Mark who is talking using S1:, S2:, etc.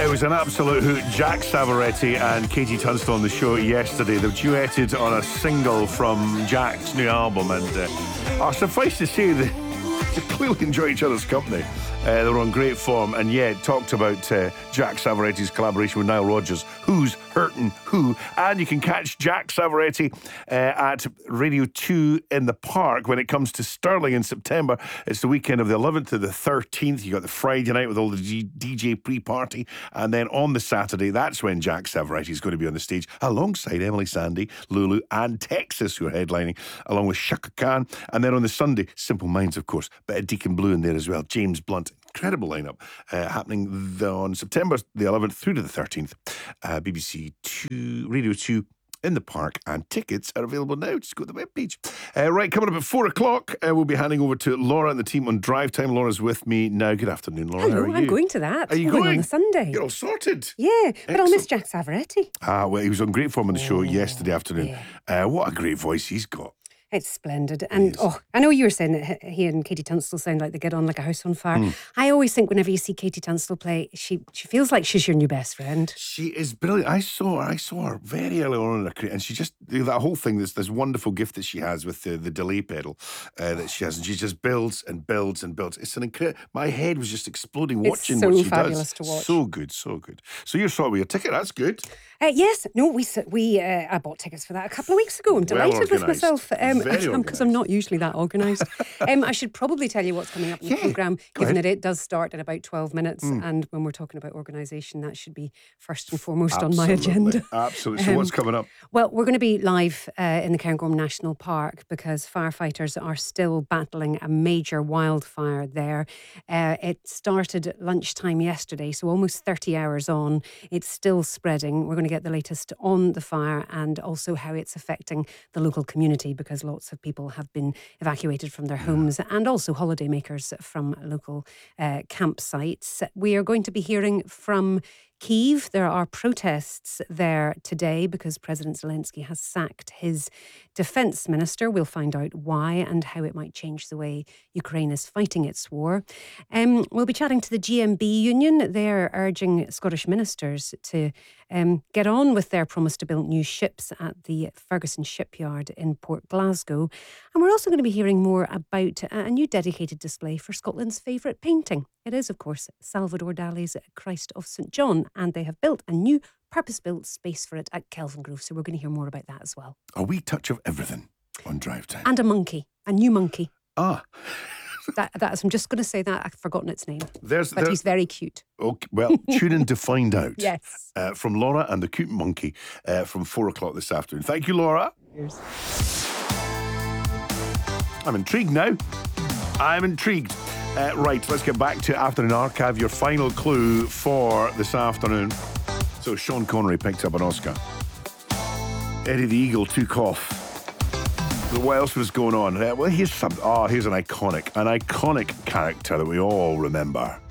S1: It was an absolute hoot. Jack Savoretti and Katie Tunstall on the show yesterday. They duetted on a single from Jack's new album, and suffice to say, they clearly enjoy each other's company. They were on great form, and talked about Jack Savoretti's collaboration with Nile Rodgers. Who's hurting who? And you can catch Jack Savoretti at Radio 2 in the Park when it comes to Stirling in September. It's the weekend of the 11th to the 13th. You got the Friday night with all the DJ pre-party, and then on the Saturday, that's when Jack Savoretti is going to be on the stage alongside Emily Sandé, Lulu, and Texas, who are headlining, along with Chaka Khan. And then on the Sunday, Simple Minds, of course, but a Deacon Blue in there as well. James Blunt. Incredible lineup happening on September the 11th through to the 13th. BBC 2, Radio 2 in the Park, and tickets are available now. Just go to the webpage. Right, coming up at 4 o'clock, we'll be handing over to Laura and the team on Drive Time. Laura's with me now. Good afternoon, Laura.
S2: Hello,
S1: how are you?
S2: I'm going to that.
S1: Are you
S2: going?
S1: going?
S2: On a Sunday.
S1: You're all sorted.
S2: Yeah, but
S1: Excellent.
S2: I'll miss Jack Savoretti.
S1: Well, he was on great form on the show yesterday afternoon.
S2: Yeah.
S1: What a great voice he's got.
S2: It's splendid. And I know you were saying that he and Katie Tunstall sound like they get on like a house on fire. I always think whenever you see Katie Tunstall play, she feels like she's your new best friend.
S1: She is brilliant. I saw her very early on in her career, and she just, that whole thing, this wonderful gift that she has with the delay pedal that she has, and she just builds and builds and builds. It's an incredible. My head was just exploding watching what she does.
S2: It's so fabulous to watch.
S1: So good, so good. So you're sorted with your ticket. That's good.
S2: Yes, no, I bought tickets for that a couple of weeks ago. I'm delighted with myself because I'm not usually that organised. I should probably tell you what's coming up in the programme, given that it does start in about 12 minutes. And when we're talking about organisation, that should be first and foremost on my agenda.
S1: Absolutely. So what's coming up?
S2: Well, we're going to be live in the Cairngorm National Park because firefighters are still battling a major wildfire there. It started at lunchtime yesterday, so almost 30 hours on. It's still spreading. We're going to get the latest on the fire and also how it's affecting the local community, because lots of people have been evacuated from their homes, and also holidaymakers from local campsites. We are going to be hearing from Kyiv. There are protests there today because President Zelensky has sacked his defence minister. We'll find out why and how it might change the way Ukraine is fighting its war. We'll be chatting to the GMB Union. They're urging Scottish ministers to get on with their promise to build new ships at the Ferguson shipyard in Port Glasgow. And we're also going to be hearing more about a new dedicated display for Scotland's favourite painting. It is, of course, Salvador Dali's Christ of St. John, and they have built a new purpose-built space for it at Kelvingrove. So we're going to hear more about that as well.
S1: A wee touch of everything on Drive Time.
S2: And a monkey, a new monkey.
S1: That's
S2: I'm just going to say that. I've forgotten its name.
S1: But
S2: he's very cute.
S1: Okay, well, tune in to find out.
S2: Yes.
S1: From Laura and the Cute Monkey from 4 o'clock this afternoon. Thank you, Laura.
S2: Cheers.
S1: I'm intrigued now. I'm intrigued. Right, let's get back to Afternoon Archive. Your final clue for this afternoon. So Sean Connery picked up an Oscar. Eddie the Eagle took off. But what else was going on? Well, here's an iconic character that we all remember.